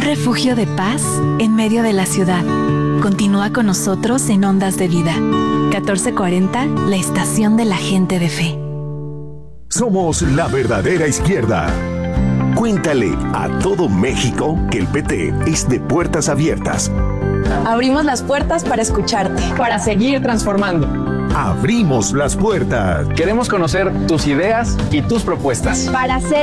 refugio de paz en medio de la ciudad. Continúa con nosotros en Ondas de Vida. 1440, la estación de la gente de fe. Somos la verdadera izquierda. Cuéntale a todo México que el PT es de puertas abiertas. Abrimos las puertas para escucharte. Para seguir transformando. Abrimos las puertas. Queremos conocer tus ideas y tus propuestas. Para hacer